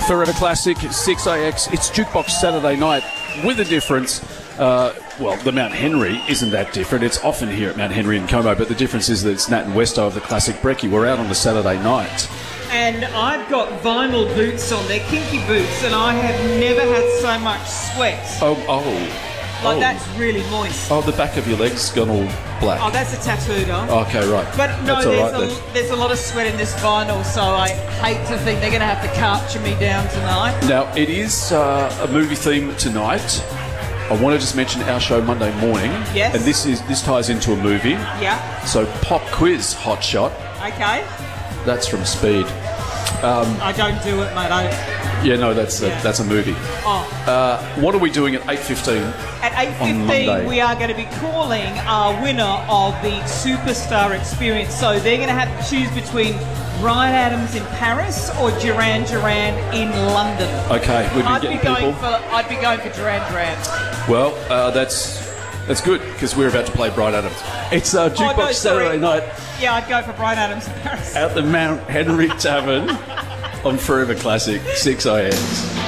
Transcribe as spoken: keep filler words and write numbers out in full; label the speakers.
Speaker 1: Forever Classic, six A X. It's Jukebox Saturday night with a difference. Uh, well, the Mount Henry isn't that different. It's often here at Mount Henry in Como, but the difference is that it's Nat and Westo of the Classic Brekkie. We're out on the Saturday night.
Speaker 2: And I've got vinyl boots on. They're kinky boots, and I have never had so much sweat.
Speaker 1: Oh, oh.
Speaker 2: Like,
Speaker 1: oh.
Speaker 2: that's really moist.
Speaker 1: Oh, the back of your leg's gone all black.
Speaker 2: Oh, that's a tattoo, though.
Speaker 1: Okay, right.
Speaker 2: But no,
Speaker 1: that's all
Speaker 2: there's,
Speaker 1: right,
Speaker 2: a,
Speaker 1: then.
Speaker 2: there's a lot of sweat in this vinyl, so I hate to think they're going to have to capture me down tonight.
Speaker 1: Now, it is uh, a movie theme tonight. I want to just mention our show Monday morning.
Speaker 2: Yes.
Speaker 1: And this is this ties into a movie.
Speaker 2: Yeah.
Speaker 1: So, Pop Quiz Hot Shot.
Speaker 2: Okay.
Speaker 1: That's from Speed. Um,
Speaker 2: I don't do it, mate. I,
Speaker 1: yeah, no, that's a,
Speaker 2: Yeah.
Speaker 1: that's a movie.
Speaker 2: oh.
Speaker 1: Uh, what are we doing at eight fifteen?
Speaker 2: At eight
Speaker 1: on Monday?
Speaker 2: fifteen, we are going to be calling our winner of the Superstar Experience. So they're going to have to choose between Bryan Adams in Paris or Duran Duran in London.
Speaker 1: Okay, we've been
Speaker 2: I'd be
Speaker 1: getting
Speaker 2: going
Speaker 1: people.
Speaker 2: for I'd be going for Duran Duran.
Speaker 1: Well, uh, that's that's good because we're about to play Bryan Adams. It's uh, Jukebox
Speaker 2: Oh, no, sorry.
Speaker 1: Saturday night
Speaker 2: Yeah, I'd go for Bryan Adams in Paris.
Speaker 1: at the Mount Henry Tavern on Forever Classic six A X.